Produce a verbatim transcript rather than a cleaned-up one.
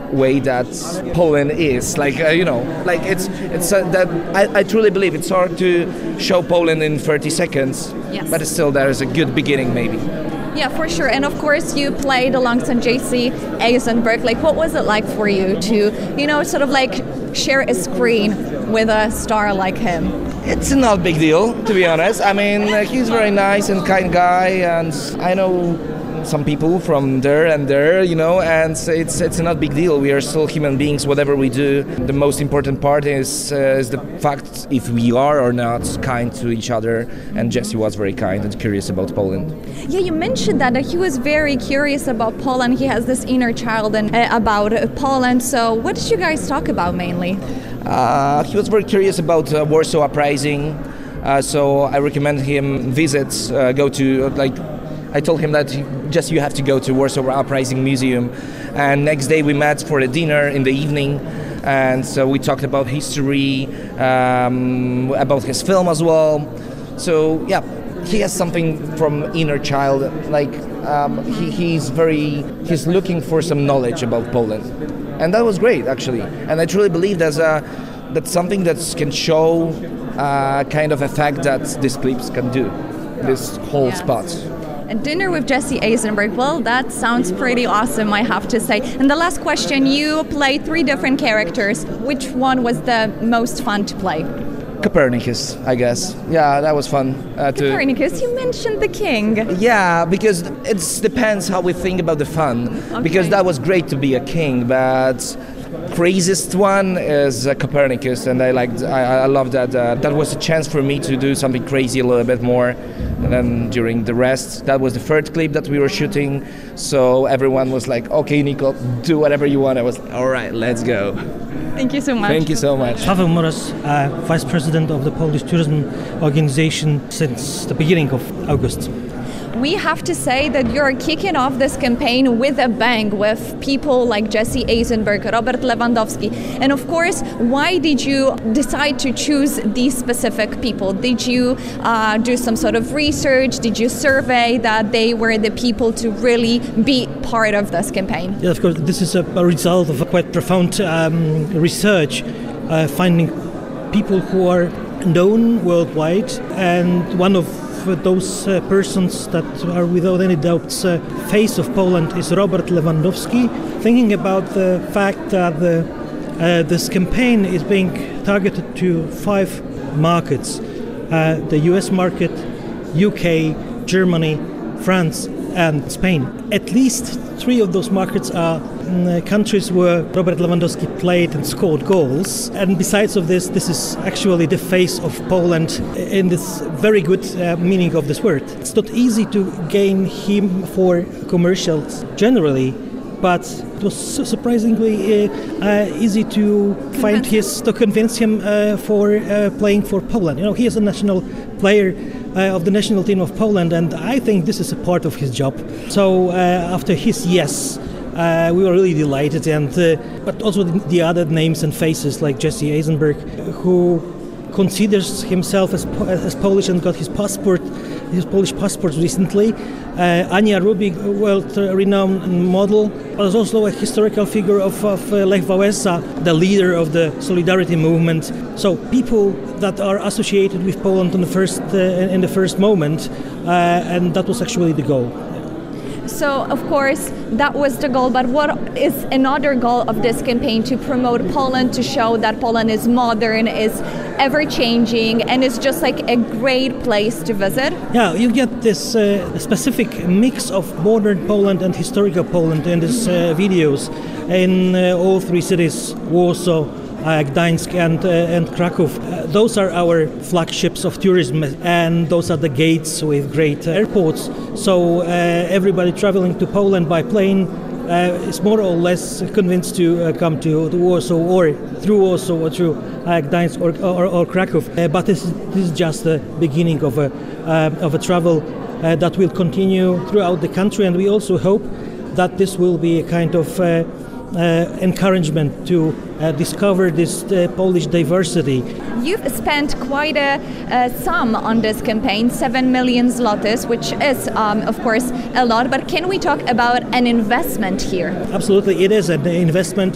way that Poland is. Like uh, you know, like it's it's uh, that I, I truly believe it's hard to show Poland in thirty seconds, yes. but still there is a good beginning maybe. Yeah, for sure. And of course, you played alongside Jesse Eisenberg. Like, what was it like for you to, you know, sort of like share a screen with a star like him? It's not a big deal, to be honest. I mean, uh, he's very nice and kind guy, and I know some people from there and there, you know, and it's it's not a big deal. We are still human beings, whatever we do. The most important part is uh, is the fact if we are or not kind to each other, and Jesse was very kind and curious about Poland. Yeah, you mentioned that, that he was very curious about Poland. He has this inner child and uh, about uh, Poland. So what did you guys talk about mainly? Uh, he was very curious about uh, Warsaw Uprising, uh, so I recommend him visits, uh, go to uh, like I told him that he, just you have to go to Warsaw Uprising Museum, and next day we met for a dinner in the evening, and so we talked about history, um, about his film as well. So yeah, he has something from inner child, like um, he, he's very he's looking for some knowledge about Poland, and that was great actually. And I truly believe there's a that's something that can show uh, kind of effect that these clips can do, this whole yes. spot. A dinner with Jesse Eisenberg. Well, that sounds pretty awesome, I have to say. And the last question, you played three different characters. Which one was the most fun to play? Copernicus, I guess. Yeah, that was fun. Uh, to Copernicus, you mentioned the king. Yeah, because it depends how we think about the fun. Okay. Because that was great to be a king, but craziest one is uh, Copernicus, and I liked, I, I love that. Uh, that was a chance for me to do something crazy a little bit more. And then during the rest, that was the third clip that we were shooting. So everyone was like, "Okay, Nico, do whatever you want." I was, "All right, let's go." Thank you so much. Thank you so much. Paweł Moras, uh, Vice President of the Polish Tourism Organization since the beginning of August. We have to say that you're kicking off this campaign with a bang with people like Jesse Eisenberg, Robert Lewandowski. And of course, why did you decide to choose these specific people? Did you uh, do some sort of research? Did you survey that they were the people to really be part of this campaign? Yeah, of course, this is a, a result of a quite profound um, research, uh, finding people who are known worldwide, and one of those uh, persons that are without any doubts uh, face of Poland is Robert Lewandowski. Thinking about the fact that the, uh, this campaign is being targeted to five markets, uh, the U S market, U K, Germany, France and Spain. At least three of those markets are uh, countries where Robert Lewandowski played and scored goals. And besides of this, this is actually the face of Poland in this very good uh, meaning of this word. It's not easy to gain him for commercials generally, but it was surprisingly uh, uh, easy to find his, to convince him uh, for uh, playing for Poland. You know, he is a national player Uh, of the national team of Poland, and I think this is a part of his job. So uh, after his yes, uh, we were really delighted, and uh, but also the, the other names and faces like Jesse Eisenberg, who considers himself as, as Polish and got his passport, his Polish passport recently. Uh, Ania Rubik, world-renowned model, but also a historical figure of, of uh, Lech Wałęsa, the leader of the Solidarity movement. So people that are associated with Poland in the first uh, in the first moment, uh, and that was actually the goal. So, of course, that was the goal, but what is another goal of this campaign? To promote Poland, to show that Poland is modern, is ever-changing, and is just like a great place to visit? Yeah, you get this uh, specific mix of modern Poland and historical Poland in these uh, videos in uh, all three cities, Warsaw, Uh, Gdańsk and uh, and Kraków. Uh, those are our flagships of tourism, and those are the gates with great airports. So uh, everybody traveling to Poland by plane uh, is more or less convinced to uh, come to, to Warsaw, or through Warsaw or through uh, Gdańsk or, or, or Kraków. Uh, but this, this is just the beginning of a uh, of a travel uh, that will continue throughout the country, and we also hope that this will be a kind of uh, Uh, encouragement to uh, discover this uh, Polish diversity. You've spent quite a uh, sum on this campaign, seven million zlotys, which is, um, of course, a lot. But can we talk about an investment here? Absolutely, it is an investment.